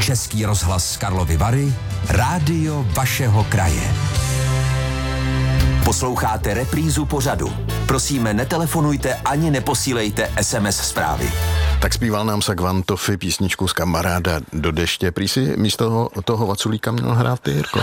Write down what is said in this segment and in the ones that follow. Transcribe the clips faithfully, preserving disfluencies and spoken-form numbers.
Český rozhlas Karlovy Vary, rádio vašeho kraje. Posloucháte reprízu pořadu. Prosíme, netelefonujte ani neposílejte es em es zprávy. Tak zpíval nám Sagvan Toffy písničku z Kamaráda do deště. Prý si místo toho Vaculíka měl hrát ty, Jirko.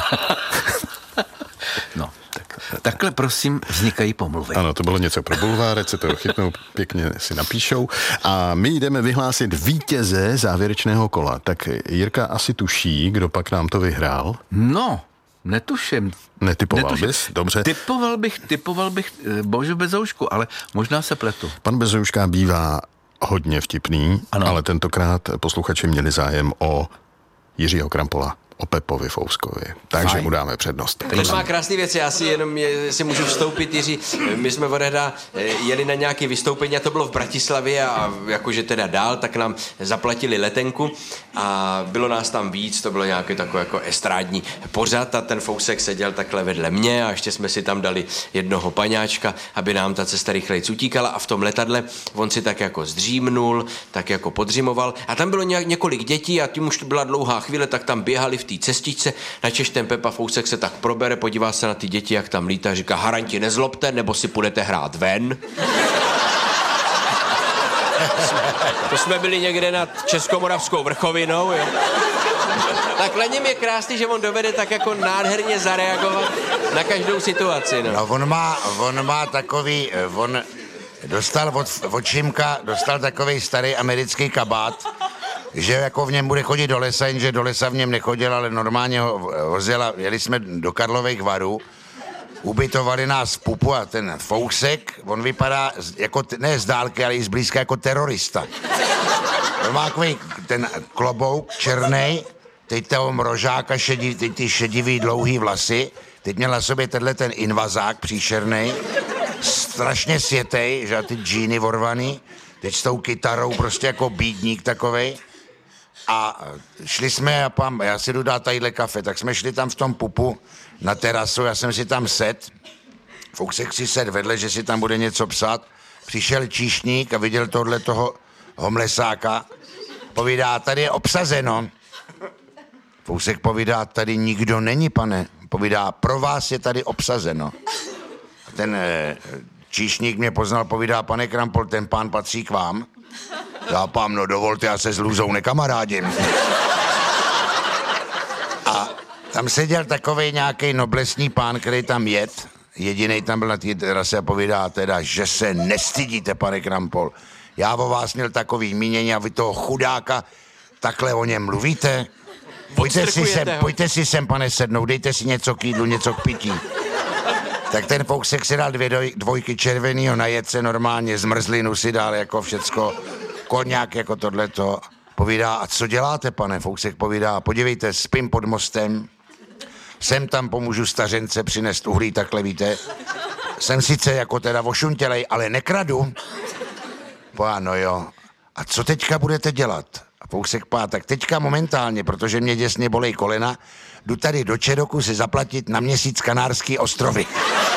No, tak, takhle prosím vznikají pomluvy. Ano, to bylo něco pro bulvárec, se to chytnou, pěkně si napíšou. A my jdeme vyhlásit vítěze závěrečného kola. Tak Jirka asi tuší, kdo pak nám to vyhrál. No, netuším. Netypoval Netuším. bys? Dobře. Typoval bych, typoval bych Božu Bezoušku, ale možná se pletu. Pan Bezouška bývá hodně vtipný, ano. Ale tentokrát posluchači měli zájem o Jiřího Krampola, o Pepovi Fouskovi. Takže Fajn. mu dáme přednost. Teď má krásné věci, já si jenom je, si můžu vstoupit, Jiří. My jsme odehda jeli na nějaké vystoupení a to bylo v Bratislavě a jakože teda dál, tak nám zaplatili letenku a bylo nás tam víc, to bylo nějaký takový jako estrádní pořad a ten Fousek seděl takhle vedle mě a ještě jsme si tam dali jednoho paňáčka, aby nám ta cesta rychleji utíkala a v tom letadle on si tak jako zdřímnul, tak jako podřimoval a tam bylo ně, několik dětí a tím už byla dlouhá chvíle, tak tam běhali v té cestičce, načež ten Pepa Fousek se tak probere, podívá se na ty děti, jak tam lítá, říká, haranti, nezlobte, nebo si půjdete hrát ven. To jsme byli někde nad Českomoravskou vrchovinou, jo. Tak na něm je krásný, že on dovede tak jako nádherně zareagovat na každou situaci, no. No on má, on má takový, on dostal od, od Šimka, dostal takový starý americký kabát, že jako v něm bude chodit do lesa, jenže do lesa v něm nechodil, ale normálně ho vozil a jeli jsme do Karlových Varů, ubytovali nás v pupu a ten Fousek, on vypadá jako, ne z dálky, ale i zblízka jako terorista. On má takový ten klobouk černej, teď toho mrožáka, šedí, teď ty šedivý dlouhý vlasy, teď měl na sobě tenhle ten invazák příšernej, strašně světej, že ty džíny vorvaný, teď s tou kytarou prostě jako bídník takovej. A šli jsme a pam, já si jdu dát tadyhle kafe, tak jsme šli tam v tom pupu na terasu, já jsem si tam set, Fousek si set vedle, že si tam bude něco psát, přišel číšník a viděl tohle toho homlesáka, povídá, tady je obsazeno. Fousek povídá, tady nikdo není, pane, povídá, pro vás je tady obsazeno. A ten e, číšník mě poznal, povídá, pane Krampol, ten pán patří k vám. Já pám, no dovolte, já se s Lůzou nekamarádím. A tam seděl takovej nějaký noblesní pán, který tam jet, jedinej tam byl na té terase a povídá teda, že se nestydíte, pane Krampol. Já o vás měl takový mínění a vy toho chudáka takhle o něm mluvíte. Pojďte si sem, pojďte si sem, pane, sednout, dejte si něco k jídlu, něco k pití. Tak ten Fousek si dal dvě doj, dvojky červenýho, najet se normálně, zmrzlinu si dal jako všecko, koňák jako tohleto. Povídá, a co děláte, pane? Fousek povídá, podívejte, spím pod mostem, sem tam pomůžu stařence přinést uhlí, takhle víte. Jsem sice jako teda ošuntělej, ale nekradu. Pá, no jo, a co teďka budete dělat? A Fousek pá, tak teďka momentálně, protože mě děsně bolej kolena, jdu tady do Čedoku si zaplatit na měsíc Kanárský ostrovy.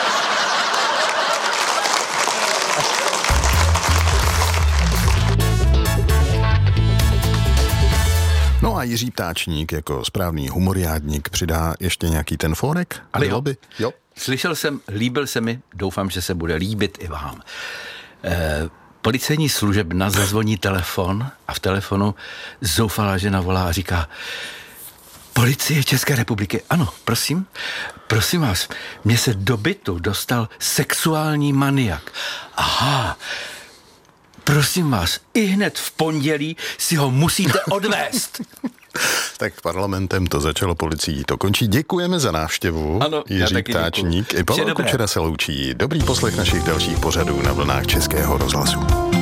No a Jiří Ptáčník jako správný humoriádník přidá ještě nějaký ten fórek? Ale jo. By? jo. Slyšel jsem, líbil se mi, doufám, že se bude líbit i vám. E, policejní služebna zazvoní telefon a v telefonu zoufalá žena volá a říká: Policie České republiky, ano, prosím, prosím vás, mně se do bytu dostal sexuální maniak. Aha, prosím vás, i hned v pondělí si ho musíte odvést. Tak parlamentem to začalo, policií to končí. Děkujeme za návštěvu. Ano, Jiří Ptáčník. I Pavel Kučera se loučí. Dobrý poslech našich dalších pořadů na vlnách Českého rozhlasu.